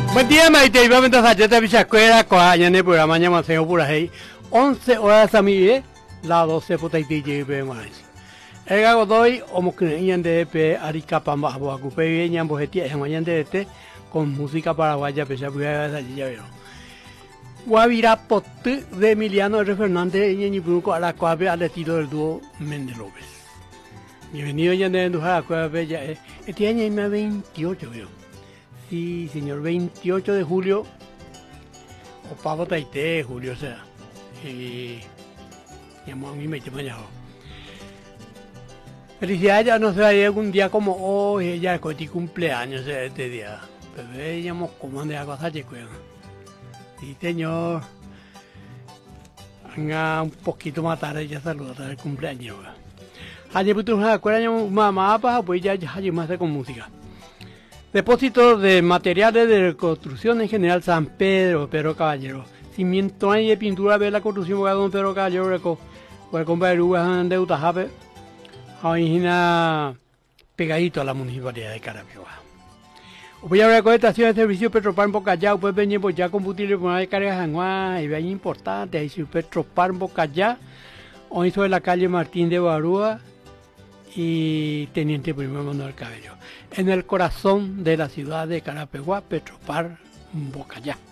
Buen día, Maite. Y vamos a hacer esta escuela con en el programa llamado Señor Purajei. 11 horas a mi la 12 por TTJ más. El gago doy, como que en DP, Aricapamba, Aguacupe, y en Bojetía, en Mañana de con música paraguaya, pese a que ya veo. Guavira Pote de Emiliano R. Fernández y Ñipuruco a la Cuave al estilo del dúo Méndez López. Bienvenido ya de Endujá, la Cuave ya es. Este año es 28, veo. Sí, señor, 28 de julio, o Pavo Taité, julio, o sea, llamó a mí me mañana. Felicidades, ya no sé, hay algún día como hoy, ella es tu cumpleaños este día, pero ella me comanda a cosas de cuidado. Sí, señor, venga un poquito más tarde, ya saluda el cumpleaños. Ayer puto una escuela, mamá, pues ya más con música. Depósito de materiales de construcción en general San Pedro, Pedro Caballero. Cimiento y de pintura de la construcción de don Pedro Caballero, con el compañero de Utajape, pegadito a la municipalidad de Carapiova. Voy a ver con estación de servicio Petropar Bocayá, pues venir por ya combustible por una de carga Janguá, y bien importante, ahí si Petropar Bocayá, hoy sobre la calle Martín de Barúa y Teniente Primero Manuel Cabello. En el corazón de la ciudad de Carapeguá, Petropar Bocayá.